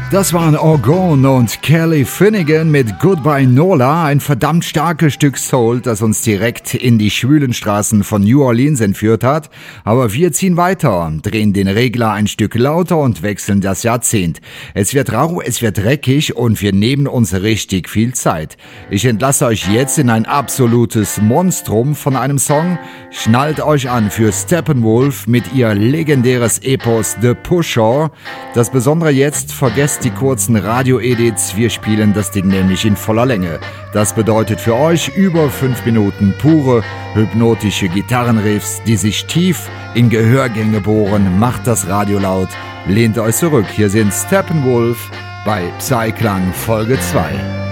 Das waren Orgone und Kelly Finnegan mit Goodbye Nola, ein verdammt starkes Stück Soul, das uns direkt in die schwülen Straßen von New Orleans entführt hat. Aber wir ziehen weiter, drehen den Regler ein Stück lauter und wechseln das Jahrzehnt. Es wird rau, es wird dreckig und wir nehmen uns richtig viel Zeit. Ich entlasse euch jetzt in ein absolutes Monstrum von einem Song. Schnallt euch an für Steppenwolf mit ihr legendäres Epos The Pusher. Das Besondere jetzt, vergesst die kurzen Radio-Edits, wir spielen das Ding nämlich in voller Länge. Das bedeutet für euch über 5 Minuten pure, hypnotische Gitarrenriffs, die sich tief in Gehörgänge bohren. Macht das Radio laut, lehnt euch zurück. Hier sind Steppenwolf bei Psyklang Folge 2.